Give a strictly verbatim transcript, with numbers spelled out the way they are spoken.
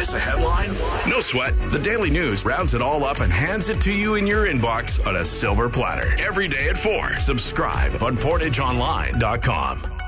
miss a headline? No sweat. The Daily News rounds it all up and hands it to you in your inbox on a silver platter. Every day at four. Subscribe on portage online dot com.